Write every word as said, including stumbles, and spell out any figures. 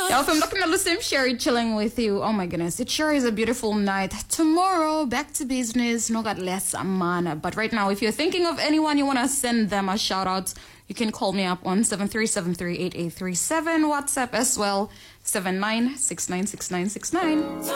Yeah, if I'm looking at the same Sherry chilling with you. Oh my goodness, it sure is a beautiful night. Tomorrow, back to business. No got less man. But right now, if you're thinking of anyone you want to send them a shout out, you can call me up on seven three seven three eight eight three seven. WhatsApp as well, seven nine six nine six nine six nine.